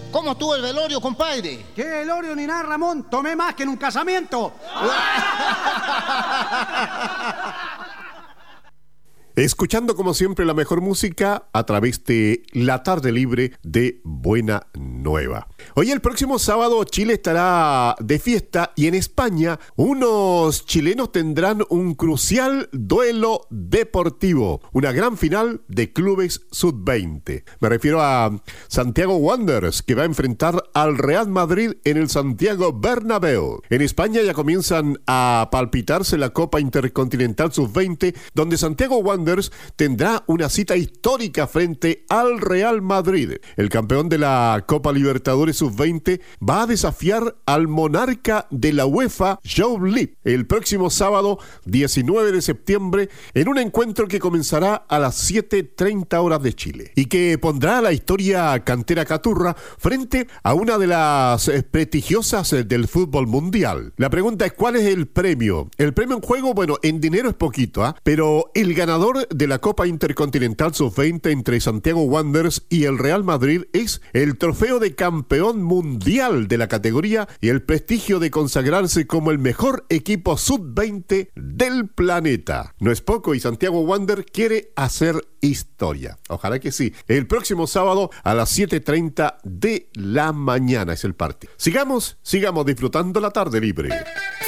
¿Cómo estuvo el velorio, compadre? ¿Qué velorio ni nada, Ramón? Tomé más que en un casamiento. Escuchando como siempre la mejor música a través de la tarde libre de Buena Nueva. Hoy el próximo sábado Chile estará de fiesta y en España unos chilenos tendrán un crucial duelo deportivo, una gran final de clubes sub-20. Me refiero a Santiago Wanderers, que va a enfrentar al Real Madrid en el Santiago Bernabéu. En España ya comienzan a palpitarse la Copa Intercontinental sub-20, donde Santiago Wanderers tendrá una cita histórica frente al Real Madrid. El campeón de la Copa Libertadores sub-20 va a desafiar al monarca de la UEFA, Joe Leap, el próximo sábado 19 de septiembre en un encuentro que comenzará a las 7:30 horas de Chile y que pondrá a la historia cantera caturra frente a una de las prestigiosas del fútbol mundial. La pregunta es: ¿cuál es el premio? El premio en juego, bueno, en dinero es poquito, pero el ganador de la Copa Intercontinental Sub-20 entre Santiago Wanderers y el Real Madrid es el trofeo de campeón mundial de la categoría y el prestigio de consagrarse como el mejor equipo Sub-20 del planeta. No es poco y Santiago Wanderers quiere hacer historia. Ojalá que sí. El próximo sábado a las 7:30 de la mañana es el partido. Sigamos disfrutando la tarde libre.